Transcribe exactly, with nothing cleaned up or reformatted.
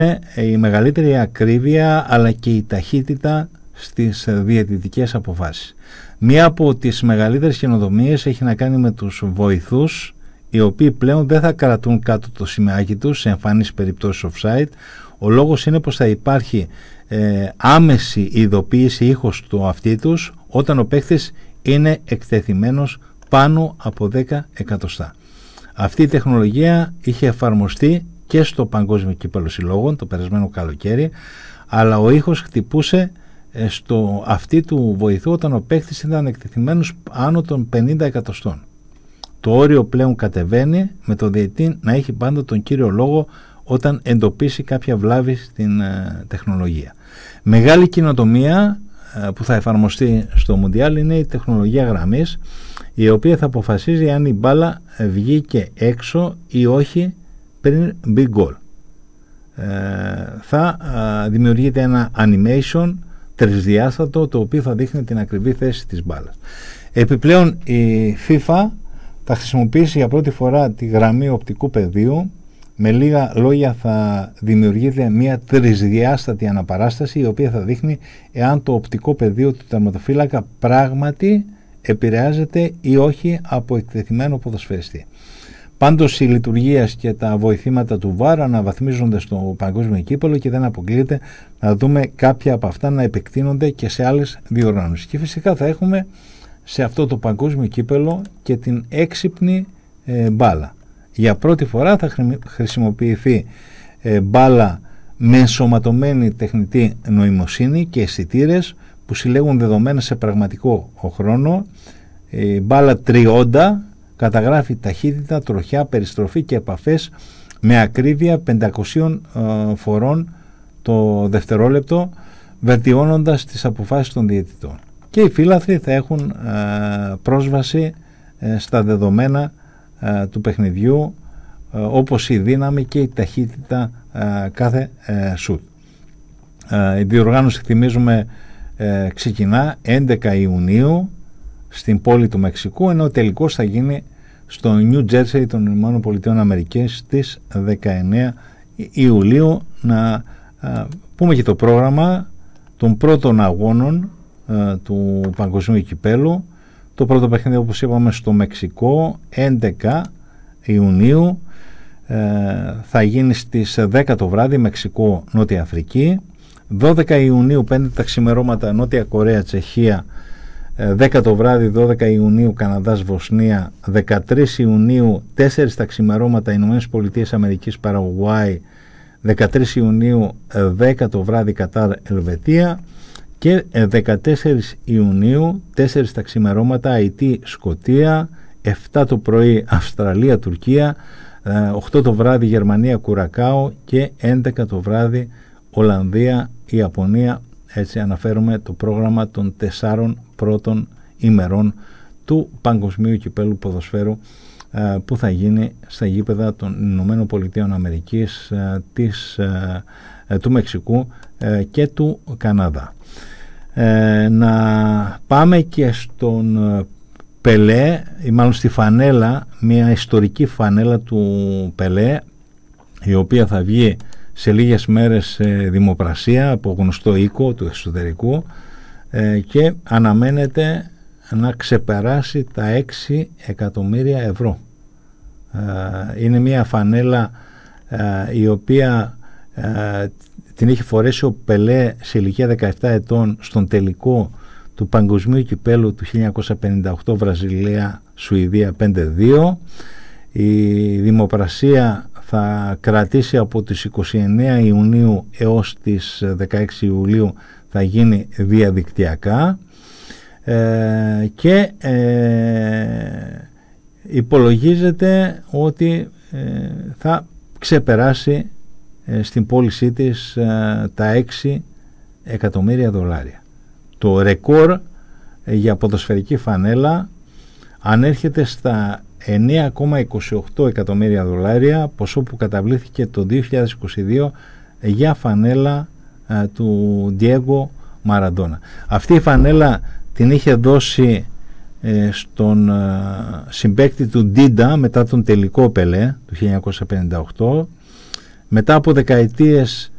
η μεγαλύτερη ακρίβεια αλλά και η ταχύτητα στις διαιτητικές αποφάσεις. Μία από τις μεγαλύτερες καινοτομίες έχει να κάνει με τους βοηθούς, οι οποίοι πλέον δεν θα κρατούν κάτω το σημαίακι τους σε εμφανείς περιπτώσεις offside. Ο λόγος είναι πως θα υπάρχει ε, άμεση ειδοποίηση ήχος του αυτί τους όταν ο παίχτης είναι εκτεθειμένος πάνω από δέκα εκατοστά. Αυτή η τεχνολογία είχε εφαρμοστεί και στο Παγκόσμιο Κύπελλο Συλλόγων το περασμένο καλοκαίρι, αλλά ο ήχος χτυπούσε στο αυτί του βοηθού όταν ο παίκτης ήταν εκτεθειμένος άνω των πενήντα εκατοστών. Το όριο πλέον κατεβαίνει, με το διαιτητή να έχει πάντα τον κύριο λόγο όταν εντοπίσει κάποια βλάβη στην ε, τεχνολογία. Μεγάλη καινοτομία ε, που θα εφαρμοστεί στο Μουντιάλ είναι η τεχνολογία γραμμής, η οποία θα αποφασίζει αν η μπάλα βγήκε έξω ή όχι πριν μπει γκολ. Ε, θα ε, δημιουργείται ένα animation τρισδιάστατο, το οποίο θα δείχνει την ακριβή θέση της μπάλας. Επιπλέον η FIFA θα χρησιμοποιήσει για πρώτη φορά τη γραμμή οπτικού πεδίου. Με λίγα λόγια θα δημιουργείται μια τρισδιάστατη αναπαράσταση, η οποία θα δείχνει εάν το οπτικό πεδίο του τερματοφύλακα πράγματι επηρεάζεται ή όχι από εκτεθειμένο ποδοσφαιριστή. Πάντως η λειτουργία και τα βοηθήματα του βαρ αναβαθμίζονται στο Παγκόσμιο Κύπελλο και δεν αποκλείεται να δούμε κάποια από αυτά να επεκτείνονται και σε άλλες διοργανώσεις. Και φυσικά θα έχουμε σε αυτό το Παγκόσμιο Κύπελλο και την έξυπνη ε, μπάλα. Για πρώτη φορά θα χρησιμοποιηθεί ε, μπάλα με ενσωματωμένη τεχνητή νοημοσύνη και αισθητήρες που συλλέγουν δεδομένα σε πραγματικό χρόνο. Η μπάλα τριόντα καταγράφει ταχύτητα, τροχιά, περιστροφή και επαφές με ακρίβεια πεντακόσιων ε, φορών το δευτερόλεπτο, βελτιώνοντας τις αποφάσεις των διαιτητών. Και οι φύλαθροι θα έχουν ε, πρόσβαση ε, στα δεδομένα ε, του παιχνιδιού, ε, όπως η δύναμη και η ταχύτητα ε, κάθε ε, σουτ. Ε, η διοργάνωση, θυμίζουμε, ε, ξεκινά έντεκα Ιουνίου στην πόλη του Μεξικού, ενώ ο τελικός θα γίνει στο Νιου Τζέρσεϊ των Ηνωμένων Πολιτειών Αμερικής στις δεκαεννέα Ιουλίου. Να α, πούμε και το πρόγραμμα των πρώτων αγώνων α, του Παγκοσμίου Κυπέλλου. Το πρώτο παιχνίδι, όπως είπαμε, στο Μεξικό έντεκα Ιουνίου, ε, θα γίνει στις δέκα το βράδυ, Μεξικό Νότια Αφρική. Δώδεκα Ιουνίου, πέντε τα ξημερώματα, Νότια Κορέα Τσεχία. δέκα το βράδυ, δώδεκα Ιουνίου, Καναδάς Βοσνία. Δεκατρείς Ιουνίου, τέσσερα τα ξημερώματα, Ηνωμένες Πολιτείες Αμερικής Παραγουάη. Δεκατρείς Ιουνίου, δέκα το βράδυ, Κατάρ Ελβετία. Και δεκατέσσερις Ιουνίου, τέσσερα τα ξημερώματα, Αϊτή Σκωτία. επτά το πρωί, Αυστραλία Τουρκία. οκτώ το βράδυ, Γερμανία Κουρακάο. Και έντεκα το βράδυ, Ολλανδία Ιαπωνία. Έτσι αναφέρουμε το πρόγραμμα των τεσσάρων πρώτων ημερών του Παγκοσμίου Κυπέλλου Ποδοσφαίρου ε, που θα γίνει στα γήπεδα των Ηνωμένων Πολιτείων Αμερικής, ε, της, ε, ε, του Μεξικού ε, και του Καναδά. Ε, να πάμε και στον Πελέ, ή μάλλον στη φανέλα, μια ιστορική φανέλα του Πελέ, η οποία θα βγει σε λίγες μέρες σε δημοπρασία από γνωστό οίκο του εξωτερικού ε, και αναμένεται να ξεπεράσει τα έξι εκατομμύρια ευρώ. Ε, είναι μια φανέλα ε, η οποία ε, την είχε φορέσει ο Πελέ σε ηλικία δεκαεπτά ετών στον τελικό του Παγκοσμίου Κυπέλλου του χίλια εννιακόσια πενήντα οκτώ, Βραζιλία Σουηδία πέντε δύο. Η δημοπρασία θα κρατήσει από τις είκοσι εννέα Ιουνίου έως τις δεκαέξι Ιουλίου, θα γίνει διαδικτυακά ε, και ε, υπολογίζεται ότι ε, θα ξεπεράσει ε, στην πώλησή της ε, τα έξι εκατομμύρια δολάρια. Το ρεκόρ ε, για ποδοσφαιρική φανέλα ανέρχεται στα εννέα κόμμα είκοσι οκτώ εκατομμύρια δολάρια, ποσό που καταβλήθηκε το δύο χιλιάδες είκοσι δύο για φανέλα α, του Ντιέγκο Μαραντόνα. Αυτή η φανέλα την είχε δώσει ε, στον α, συμπαίκτη του Ντίντα μετά τον τελικό Πελέ του χίλια εννιακόσια πενήντα οκτώ. μετά από δεκαετίες